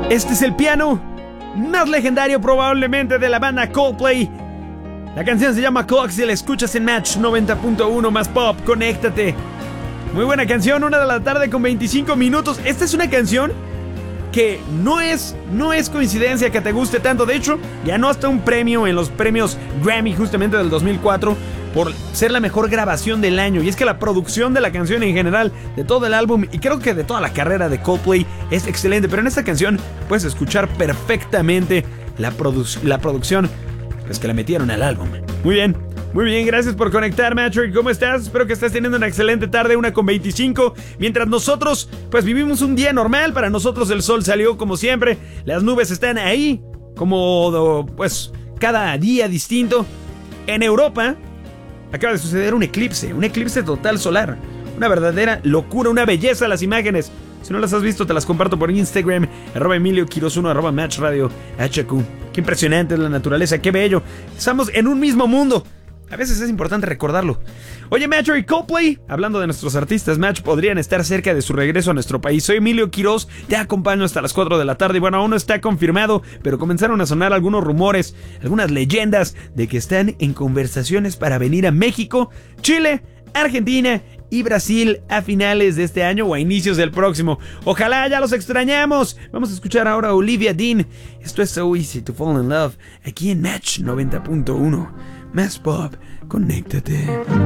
Este es el piano más legendario probablemente de la banda Coldplay. La canción se llama Clocks y la escuchas en Match 90.1 más pop. Conéctate. Muy buena canción, 1 de la tarde con 25 minutos. Esta es una canción que no es coincidencia que te guste tanto. De hecho, ganó hasta un premio en los premios Grammy justamente del 2004 por ser la mejor grabación del año. Y es que la producción de la canción en general, de todo el álbum y creo que de toda la carrera de Coldplay es excelente. Pero en esta canción puedes escuchar perfectamente la producción pues, que le metieron al álbum. Muy bien, gracias por conectar, Matrick. ¿Cómo estás? Espero que estés teniendo una excelente tarde, 1:25. Mientras nosotros, pues vivimos un día normal. Para nosotros el sol salió como siempre. Las nubes están ahí, como pues cada día distinto. En Europa acaba de suceder un eclipse total solar. Una verdadera locura, una belleza las imágenes. Si no las has visto, te las comparto por Instagram, @EmilioQuiroz1, @MatchRadio HQ. Qué impresionante es la naturaleza, qué bello. Estamos en un mismo mundo. A veces es importante recordarlo. Oye, Match y Coldplay, hablando de nuestros artistas, Match, podrían estar cerca de su regreso a nuestro país. Soy Emilio Quiroz, te acompaño hasta las 4 de la tarde. Y bueno, aún no está confirmado, pero comenzaron a sonar algunos rumores, algunas leyendas de que están en conversaciones para venir a México, Chile, Argentina y Brasil a finales de este año o a inicios del próximo. Ojalá, ya los extrañamos. Vamos a escuchar ahora a Olivia Dean. Esto es So Easy to Fall in Love, aquí en Match 90.1. Más pop, conéctate.